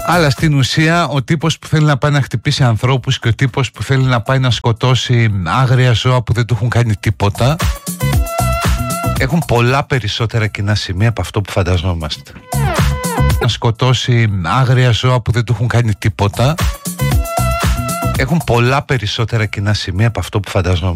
Αλλά στην ουσία ο τύπος που θέλει να πάει να χτυπήσει ανθρώπους και ο τύπος που θέλει να πάει να σκοτώσει άγρια ζώα που δεν του έχουν κάνει τίποτα έχουν πολλά περισσότερα κοινά σημεία από αυτό που φανταζόμαστε. Να σκοτώσει άγρια ζώα που δεν του έχουν κάνει τίποτα έχουν πολλά περισσότερα κοινά σημεία από αυτό που φανταζόμαστε.